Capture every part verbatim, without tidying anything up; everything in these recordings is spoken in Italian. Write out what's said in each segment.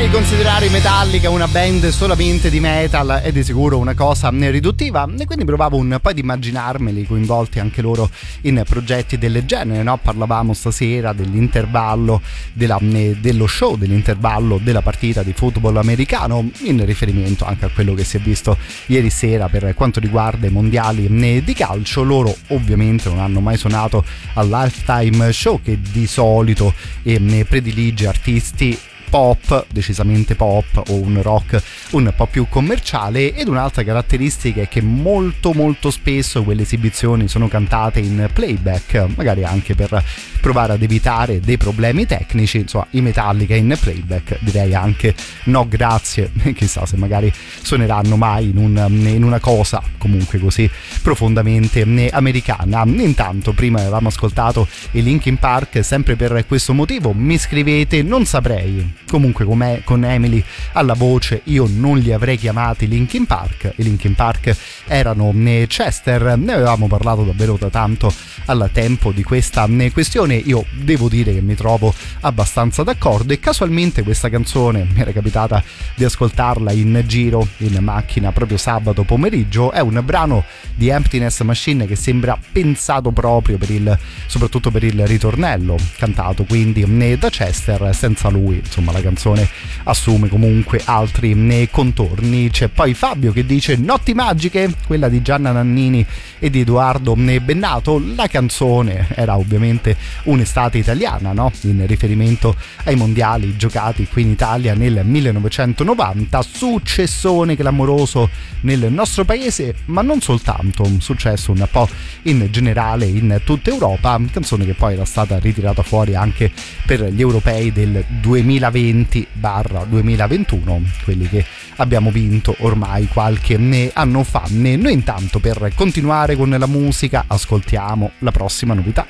Ormai considerare i Metallica una band solamente di metal è di sicuro una cosa riduttiva, e quindi provavo un po' ad immaginarmeli coinvolti anche loro in progetti del genere, no? Parlavamo stasera dell'intervallo della, dello show, dell'intervallo della partita di football americano, in riferimento anche a quello che si è visto ieri sera per quanto riguarda i mondiali di calcio. Loro ovviamente non hanno mai suonato all'halftime show, che di solito eh, predilige artisti pop, decisamente pop, o un rock un po' più commerciale. Ed un'altra caratteristica è che molto molto spesso quelle esibizioni sono cantate in playback, magari anche per provare ad evitare dei problemi tecnici. Insomma, i Metallica in playback direi anche no grazie, chissà se magari suoneranno mai in, un, in una cosa comunque così profondamente americana. Intanto prima avevamo ascoltato i Linkin Park, sempre per questo motivo mi scrivete: non saprei, comunque com'è, con Emily alla voce io non li avrei chiamati Linkin Park. I Linkin Park erano Chester, ne avevamo parlato davvero da tanto al tempo di questa questione. Io devo dire che mi trovo abbastanza d'accordo, e casualmente questa canzone mi era capitata di ascoltarla in giro in macchina proprio sabato pomeriggio. È un brano di Emptiness Machine che sembra pensato proprio per il, soprattutto per il ritornello, cantato quindi da Chester. Senza lui insomma la canzone assume comunque altri contorni. C'è poi Fabio che dice: notti magiche, quella di Gianna Nannini e di Edoardo Bennato. La canzone era ovviamente un'estate italiana, no? In riferimento ai mondiali giocati qui in Italia nel millenovecentonovanta, successone clamoroso nel nostro paese, ma non soltanto, un successo un po' in generale in tutta Europa, canzone che poi era stata ritirata fuori anche per gli europei del duemilaventi duemilaventuno, quelli che abbiamo vinto ormai qualche anno fa. Noi intanto, per continuare con la musica, ascoltiamo la prossima novità.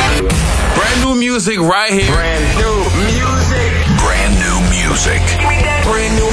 Brand new music right here. Brand new music. Brand new music. Brand new